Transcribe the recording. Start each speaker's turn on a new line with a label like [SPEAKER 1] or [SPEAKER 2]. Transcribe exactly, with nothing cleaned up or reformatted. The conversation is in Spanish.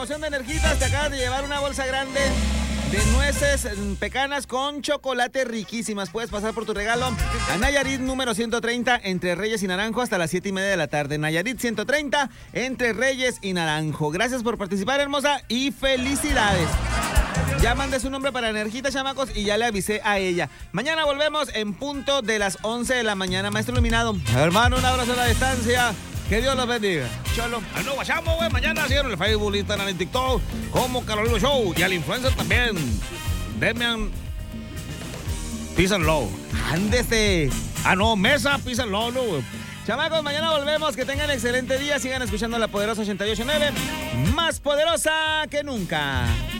[SPEAKER 1] promoción de Energitas, te acabas de llevar una bolsa grande de nueces pecanas con chocolate riquísimas. Puedes pasar por tu regalo a Nayarit número ciento treinta, entre Reyes y Naranjo, hasta las siete y media de la tarde. Nayarit ciento treinta, entre Reyes y Naranjo. Gracias por participar, hermosa, y felicidades. Ya mandé su nombre para Energitas, chamacos, y ya le avisé a ella. Mañana volvemos en punto de las once de la mañana. Maestro Iluminado, hermano, un abrazo a la distancia. Que Dios los bendiga. Cholo.
[SPEAKER 2] Ahí nos vayamos, güey. Mañana cierro el Facebook, Instagram y TikTok como Carolino Show. Y al influencer también. Demian Peace and Love.
[SPEAKER 1] Ándese.
[SPEAKER 2] Ah, no, Mesa Peace and Love, no, güey.
[SPEAKER 1] Chamacos, mañana volvemos. Que tengan excelente día. Sigan escuchando La Poderosa ochenta y ocho punto nueve. Más poderosa que nunca.